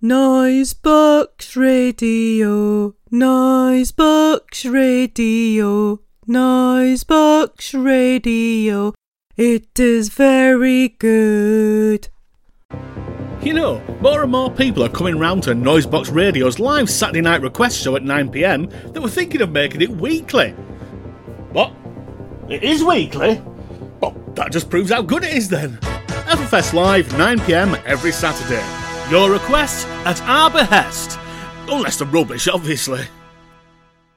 Noisebox Radio, Noisebox Radio, Noisebox Radio. It is very good. You know, more and more people are coming round to Noisebox Radio's live Saturday night request show at 9pm that were thinking of making it weekly. What? It is weekly? Well, that just proves how good it is then. Everfest Live, 9pm every Saturday. Your request at our behest. Unless they're rubbish, obviously.